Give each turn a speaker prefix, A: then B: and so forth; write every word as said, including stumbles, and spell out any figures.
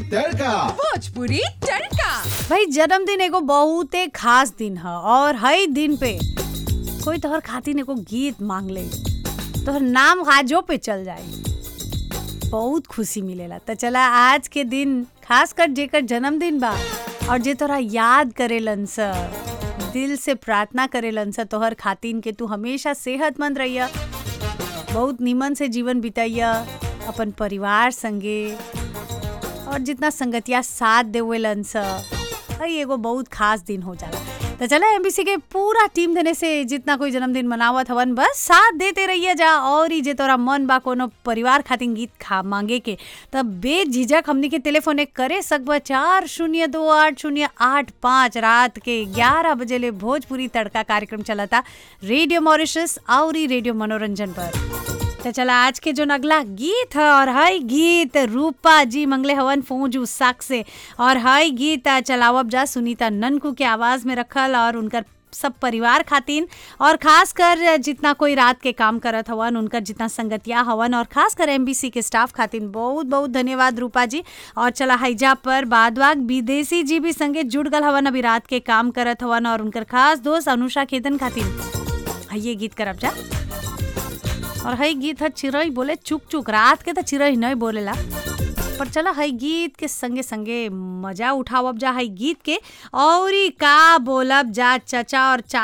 A: तड़का।
B: भोजपुरी तड़का।
C: भाई जन्मदिन एगो बहुते खास दिन ह और हई दिन पे कोई तोहर खातिर एगो गीत मांग ले, तोहर नाम गाजो पे चल जाए, बहुत खुशी मिलेला। तो चला आज के दिन खास कर जेकर जन्मदिन बा और जे तोरा याद करेलन स, दिल से प्रार्थना करेलन स तोहर खातिन के तू हमेशा सेहतमंद रहिया, बहुत निमन से जीवन बिताइया अपन परिवार संगे, और जितना संगतिया साथ देवेलन स, हई एगो बहुत खास दिन हो जाला। तो चला एमबीसी के पूरा टीम देने से जितना कोई जन्मदिन मनावत हवन बस साथ देते रहिए जा। और ही जे तोरा मन बा कोनो परिवार खातिर गीत खा मांगे के तब बेझिझक हमनी के टेलीफोन करे सकबा चार शून्य दो आठ शून्य आठ पाँच। रात के ग्यारह बजे ले भोजपुरी तड़का कार्यक्रम चलता रेडियो मॉरिशस और रेडियो मनोरंजन पर। तो चला आज के जो अगला गीत है और हई गीत रूपा जी मंगले हवन फौजू साक से, और हई गीत चलावब जा सुनीता ननकू के आवाज में रखल और उनकर सब परिवार खातिन, और खास कर जितना कोई रात के काम करत हवन उनकर जितना संगतिया हवन, और खास कर एमबीसी के स्टाफ खातिन बहुत बहुत धन्यवाद रूपा जी। और चला हैजा पर बादवाग विदेशी जी भी संगे जुड़ गल हवन, अभी रात के काम करत हवन, और उनकर खास दोस्त अनुषा खेतन खातिन ये गीत करब जा। और हई गीत है चिरई बोले चुक चुक, रात के तो चिरई नहीं बोलेला, पर चला हई गीत के संगे संगे मजा उठावब जा हई गीत के, और का बोलब जा चचा और चा